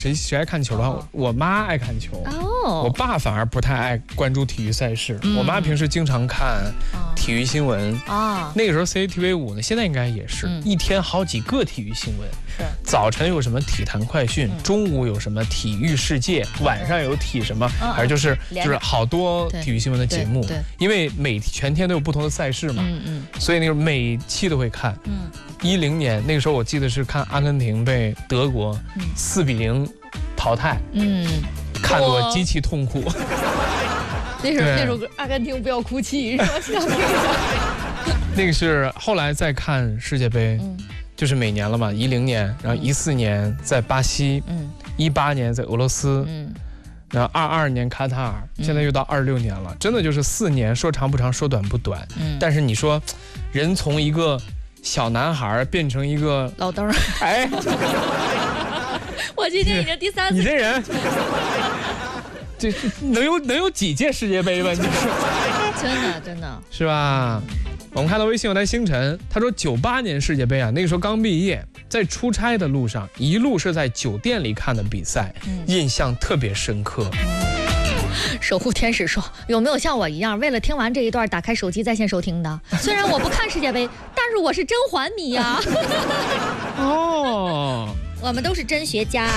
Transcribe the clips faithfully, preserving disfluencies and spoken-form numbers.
谁谁爱看球的话，我妈爱看球， 哦， 我爸反而不太爱关注体育赛事。嗯、我妈平时经常看体育新闻啊。那个时候 C C T V 五呢，现在应该也是、嗯、一天好几个体育新闻。 是。 早晨有什么体坛快讯，嗯、中午有什么体育世界，嗯、晚上有体什么，嗯、还是就是就是好多体育新闻的节目。 对。对对因为每全天都有不同的赛事嘛，嗯嗯，所以那个每期都会看。嗯。一零年那个时候，我记得是看阿根廷被德国四比零淘汰，嗯，看得我极其痛苦。 那首那首歌《阿根廷不要哭泣》是吧？想听一下。 那个是后来再看世界杯，嗯、就是每年了嘛，一零年，然后一四年在巴西，嗯，一八年在俄罗斯，嗯。然后二二年卡塔尔，现在又到二六年了，嗯、真的就是四年，说长不长，说短不短。嗯，但是你说，人从一个小男孩变成一个老登儿， 哎， 我今天已经第三次， 你这人，这能有能有几届世界杯吧？你说， 真的真的是吧？我们看到微信有台星辰，他说九八年世界杯啊，那个时候刚毕业，在出差的路上，一路是在酒店里看的比赛，嗯、印象特别深刻。 守护天使说，有没有像我一样，为了听完这一段打开手机在线收听的？虽然我不看世界杯，但是我是甄嬛迷呀、啊。哦，我们都是真学家。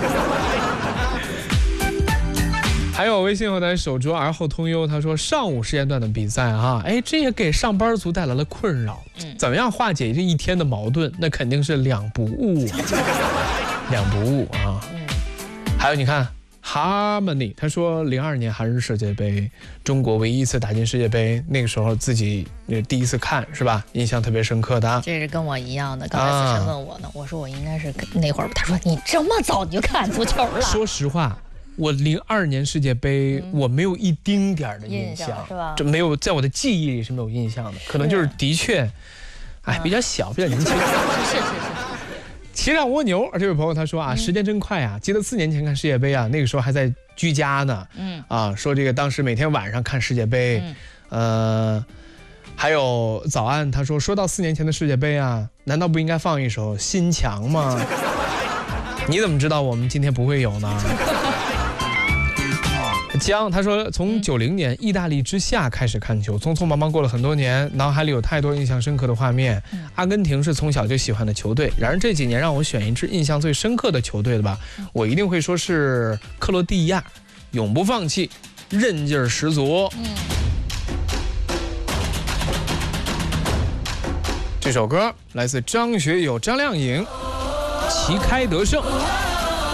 还有微信后台手镯而后通幽，他说上午时间段的比赛啊，哎，这也给上班族带来了困扰。嗯、怎么样化解这一天的矛盾？那肯定是两不误，两不误啊。嗯、还有你看 Harmony， 他说零二年韩日世界杯，中国唯一一次打进世界杯，那个时候自己第一次看是吧？印象特别深刻的。 这是跟我一样的。刚才思辰问我呢，啊、我说我应该是那会儿，他说你这么早你就看足球了？ 说实话。我零二年世界杯，嗯、我没有一丁点的印象， 是吧？ 这没有在我的记忆里是没有印象的，可能就是的确，哎，比较小，比较年轻。 是是是是。 骑上蜗牛，这位朋友他说啊，嗯、时间真快啊！记得四年前看世界杯啊，那个时候还在居家呢。嗯。啊，说这个当时每天晚上看世界杯，嗯、呃，还有早安，他说说到四年前的世界杯啊，难道不应该放一首《心墙》吗？你怎么知道我们今天不会有呢？江他说，从九零年意大利之夏开始看球，匆匆忙忙过了很多年，脑海里有太多印象深刻的画面。嗯、阿根廷是从小就喜欢的球队，然而这几年让我选一支印象最深刻的球队的吧，嗯、我一定会说是克罗地亚，永不放弃，韧劲儿十足。嗯、这首歌来自张学友、张靓颖，旗开得胜。